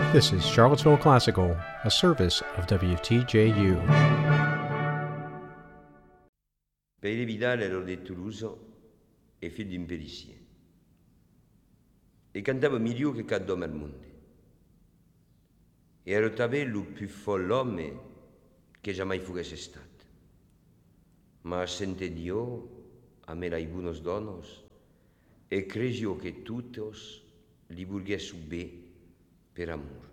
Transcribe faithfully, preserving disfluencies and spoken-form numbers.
This is Charlottesville Classical, a service of W T J U. Père Vidal era de Toulouse e figlio di un perissier. E cantava meglio che cada uomo al mondo. E era il più foll'uomo che jamais fosse stato. Ma sente Dio, a me lai buonos donos, e cresio che tutti li burghessu be per amore.